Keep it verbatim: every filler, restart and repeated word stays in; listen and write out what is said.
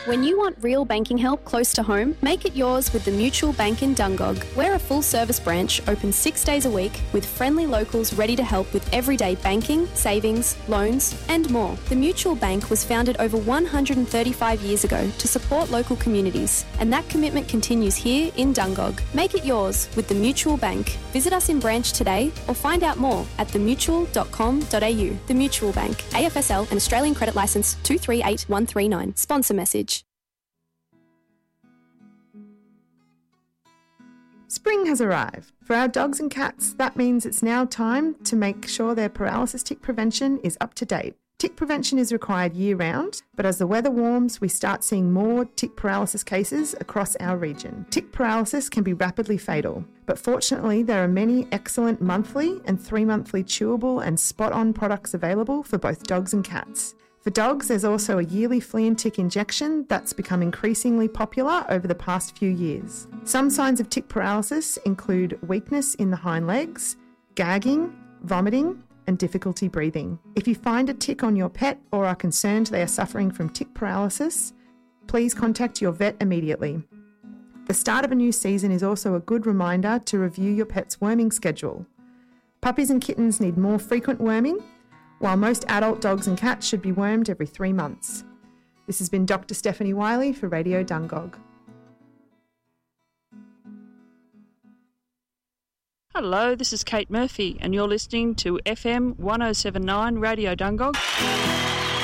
When you want real banking help close to home, make it yours with the Mutual Bank in Dungog. We're a full-service branch open six days a week with friendly locals ready to help with everyday banking, savings, loans and more. The Mutual Bank was founded over one hundred thirty-five years ago to support local communities, and that commitment continues here in Dungog. Make it yours with the Mutual Bank. Visit us in branch today or find out more at the mutual dot com dot a u. The Mutual Bank, A F S L and Australian Credit Licence two three eight one three nine. Sponsor message. Spring has arrived. For our dogs and cats, that means it's now time to make sure their paralysis tick prevention is up to date. Tick prevention is required year-round, but as the weather warms, we start seeing more tick paralysis cases across our region. Tick paralysis can be rapidly fatal, but fortunately there are many excellent monthly and three-monthly chewable and spot-on products available for both dogs and cats. For dogs, there's also a yearly flea and tick injection that's become increasingly popular over the past few years. Some signs of tick paralysis include weakness in the hind legs, gagging, vomiting, and difficulty breathing. If you find a tick on your pet or are concerned they are suffering from tick paralysis, please contact your vet immediately. The start of a new season is also a good reminder to review your pet's worming schedule. Puppies and kittens need more frequent worming, while most adult dogs and cats should be wormed every three months. This has been Doctor Stephanie Wiley for Radio Dungog. Hello, this is Kate Murphy and you're listening to F M one oh seven point nine Radio Dungog.